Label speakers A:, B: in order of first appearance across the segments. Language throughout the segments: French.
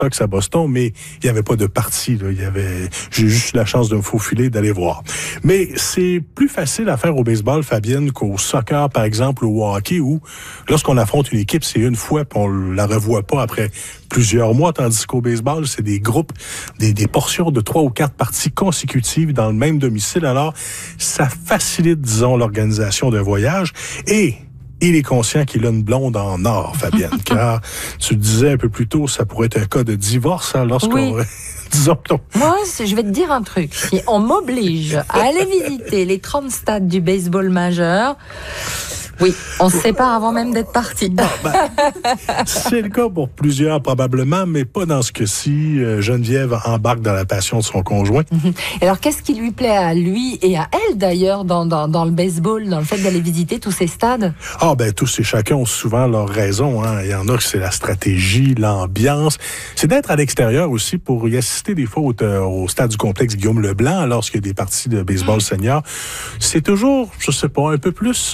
A: Sox à Boston, mais il n'y avait pas de partie. Là. J'ai juste eu la chance de me faufiler, d'aller voir. Mais c'est plus facile à faire au baseball, Fabienne, qu'au soccer, par exemple, ou au hockey, où lorsqu'on affronte une équipe, c'est une fois, puis on la revoit pas après plusieurs mois, tandis qu'au baseball, c'est des groupes, des portions de 3 ou 4 parties consécutives dans le même domicile. Alors, ça facilite, disons, l'organisation d'un voyage. Et il est conscient qu'il a une blonde en or, Fabienne, car tu le disais un peu plus tôt, ça pourrait être un cas de divorce, hein, lorsqu'on...
B: Oui.
A: Disons que
B: moi, je vais te dire un truc. Si on m'oblige à aller visiter les 30 stades du baseball majeur, oui, on se sépare avant même d'être parti.
A: Bon, c'est le cas pour plusieurs probablement, mais pas dans ce cas-ci. Geneviève embarque dans la passion de son conjoint.
B: Alors, qu'est-ce qui lui plaît à lui et à elle d'ailleurs dans le baseball, dans le fait d'aller visiter tous ces stades?
A: Tous et chacun ont souvent leurs raisons. Hein. Il y en a que c'est la stratégie, l'ambiance. C'est d'être à l'extérieur aussi pour y assister des fois au stade du complexe Guillaume Leblanc lorsqu'il y a des parties de baseball senior. C'est toujours, je sais pas, un peu plus...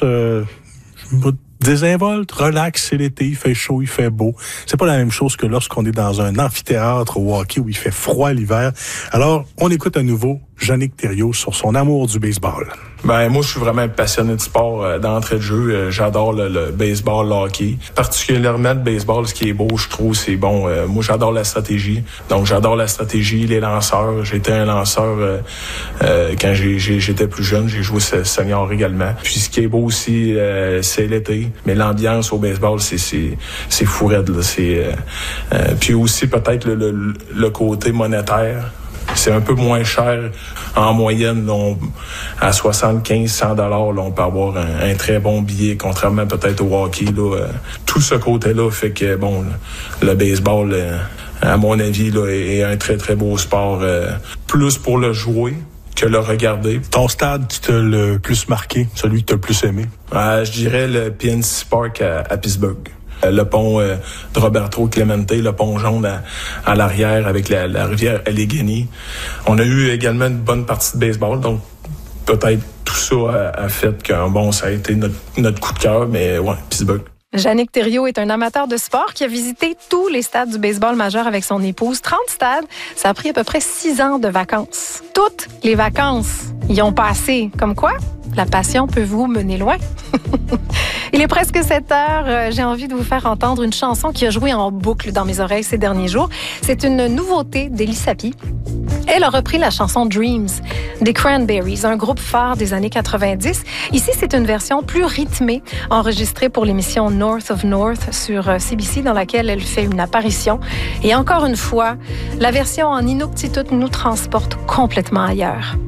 A: désinvolte, relax, c'est l'été, il fait chaud, il fait beau. C'est pas la même chose que lorsqu'on est dans un amphithéâtre au hockey où il fait froid l'hiver. Alors, on écoute à nouveau Jannick Thériault sur son amour du baseball.
C: Moi, je suis vraiment passionné de sport d'entrée de jeu. J'adore le baseball, le hockey. Particulièrement le baseball, ce qui est beau, je trouve, c'est bon. Moi, j'adore la stratégie. Donc, j'adore la stratégie, les lanceurs. J'étais un lanceur quand j'étais plus jeune. J'ai joué senior également. Puis, ce qui est beau aussi, c'est l'été. Mais l'ambiance au baseball, c'est fou raide, là. Puis aussi, peut-être, le côté monétaire. C'est un peu moins cher en moyenne. Là, à 75-100 $, là, on peut avoir un très bon billet, contrairement peut-être au hockey. Là, tout ce côté-là fait que le baseball, à mon avis, là, est un très très beau sport, plus pour le jouer que le regarder.
A: Ton stade qui t'a le plus marqué, celui que t'as le plus aimé?
C: Je dirais le PNC Park à Pittsburgh. Le pont de Roberto Clemente, le pont jaune à l'arrière avec la rivière Allegheny. On a eu également une bonne partie de baseball, donc peut-être tout ça a fait que ça a été notre coup de cœur, mais ouais, Pittsburgh.
D: Jannick Thériault est un amateur de sport qui a visité tous les stades du baseball majeur avec son épouse. 30 stades, ça a pris à peu près 6 ans de vacances. Toutes les vacances y ont passé. Comme quoi, la passion peut vous mener loin. Il est presque 7 heures. J'ai envie de vous faire entendre une chanson qui a joué en boucle dans mes oreilles ces derniers jours. C'est une nouveauté d'Élie Sapi. Elle a repris la chanson Dreams des Cranberries, un groupe phare des années 90. Ici, c'est une version plus rythmée, enregistrée pour l'émission North of North sur CBC, dans laquelle elle fait une apparition. Et encore une fois, la version en Inuktitut nous transporte complètement ailleurs.